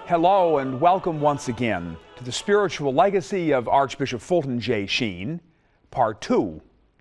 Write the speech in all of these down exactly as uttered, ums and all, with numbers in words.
Hello and welcome once again to the spiritual legacy of Archbishop Fulton J. Sheen, Part two.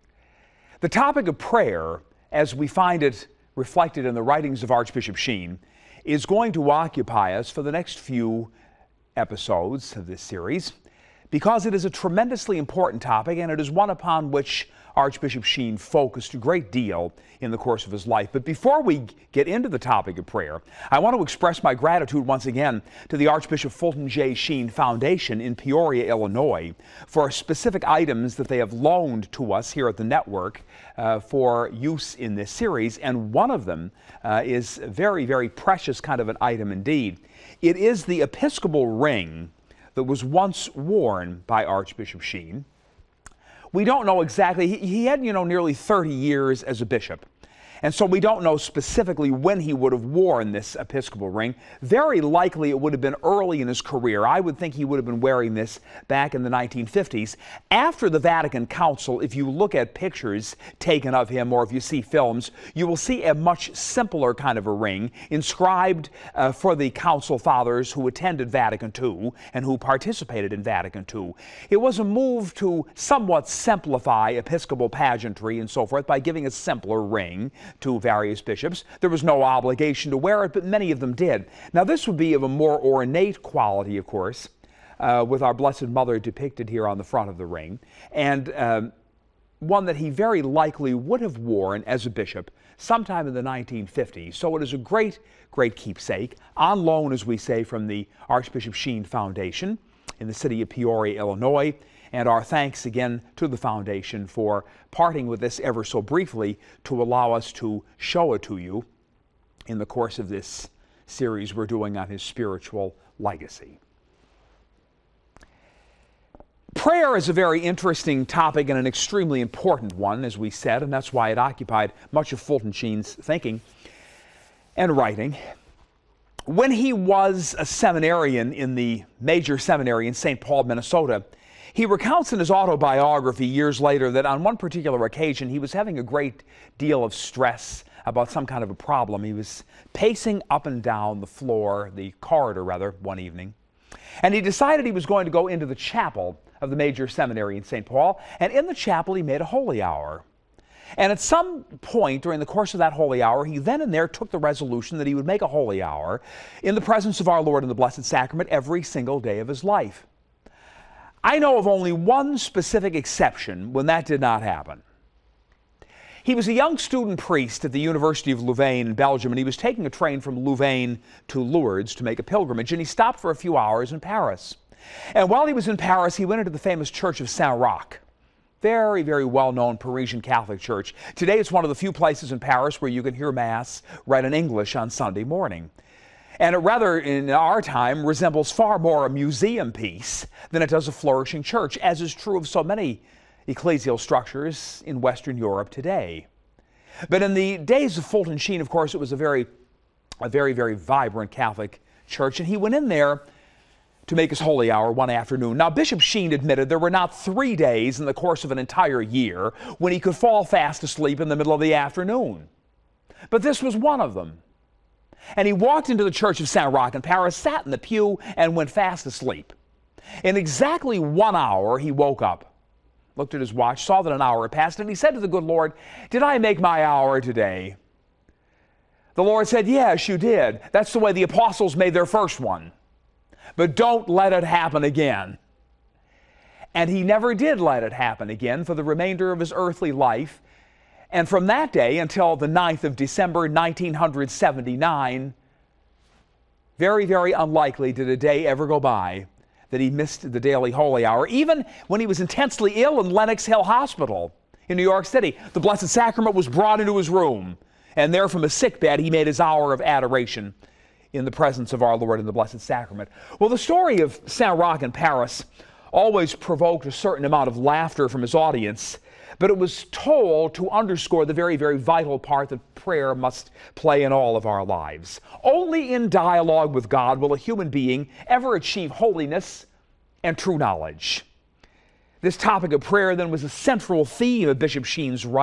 The topic of prayer, as we find it reflected in the writings of Archbishop Sheen, is going to occupy us for the next few episodes of this series because it is a tremendously important topic and it is one upon which Archbishop Sheen focused a great deal in the course of his life. But before we get into the topic of prayer, I want to express my gratitude once again to the Archbishop Fulton J. Sheen Foundation in Peoria, Illinois, for specific items that they have loaned to us here at the network uh, for use in this series. And one of them uh, is a very, very precious kind of an item indeed. It is the Episcopal ring that was once worn by Archbishop Sheen. We don't know exactly. He, he had, you know, nearly thirty years as a bishop. And so we don't know specifically when he would have worn this Episcopal ring. Very likely it would have been early in his career. I would think he would have been wearing this back in the nineteen fifties. After the Vatican Council, if you look at pictures taken of him or if you see films, you will see a much simpler kind of a ring inscribed uh, for the Council Fathers who attended Vatican two and who participated in Vatican two. It was a move to somewhat simplify Episcopal pageantry and so forth by giving a simpler ring to various bishops. There was no obligation to wear it, but many of them did. Now, this would be of a more ornate quality, of course, uh, with our Blessed Mother depicted here on the front of the ring, and um, one that he very likely would have worn as a bishop sometime in the nineteen fifties. So it is a great, great keepsake, on loan, as we say, from the Archbishop Sheen Foundation in the city of Peoria, Illinois. And our thanks again to the Foundation for parting with this ever so briefly to allow us to show it to you in the course of this series we're doing on his spiritual legacy. Prayer is a very interesting topic and an extremely important one, as we said, and that's why it occupied much of Fulton Sheen's thinking and writing. When he was a seminarian in the major seminary in Saint Paul, Minnesota, he recounts in his autobiography years later that on one particular occasion he was having a great deal of stress about some kind of a problem. He was pacing up and down the floor, the corridor rather, one evening, and he decided he was going to go into the chapel of the major seminary in Saint Paul, and in the chapel he made a holy hour. And at some point during the course of that holy hour, he then and there took the resolution that he would make a holy hour in the presence of our Lord in the Blessed Sacrament every single day of his life. I know of only one specific exception when that did not happen. He was a young student priest at the University of Louvain in Belgium, and he was taking a train from Louvain to Lourdes to make a pilgrimage, and he stopped for a few hours in Paris. And while he was in Paris, he went into the famous church of Saint-Roch. Very, very well-known Parisian Catholic church. Today it's one of the few places in Paris where you can hear Mass read in English on Sunday morning. And it rather, in our time, resembles far more a museum piece than it does a flourishing church, as is true of so many ecclesial structures in Western Europe today. But in the days of Fulton Sheen, of course, it was a very, a very, very vibrant Catholic church, and he went in there to make his holy hour one afternoon. Now, Bishop Sheen admitted there were not three days in the course of an entire year when he could fall fast asleep in the middle of the afternoon. But this was one of them. And he walked into the church of Saint-Roch in Paris, sat in the pew, and went fast asleep. In exactly one hour, he woke up, looked at his watch, saw that an hour had passed, and he said to the good Lord, "Did I make my hour today?" The Lord said, "Yes, you did. That's the way the apostles made their first one. But don't let it happen again." And he never did let it happen again for the remainder of his earthly life. And from that day until the ninth of December, nineteen seventy-nine, very, very unlikely did a day ever go by that he missed the daily holy hour. Even when he was intensely ill in Lenox Hill Hospital in New York City, the Blessed Sacrament was brought into his room. And there from his sickbed, he made his hour of adoration in the presence of our Lord in the Blessed Sacrament. Well, the story of Saint-Roch in Paris always provoked a certain amount of laughter from his audience, but it was told to underscore the very, very vital part that prayer must play in all of our lives. Only in dialogue with God will a human being ever achieve holiness and true knowledge. This topic of prayer then was a central theme of Bishop Sheen's writing.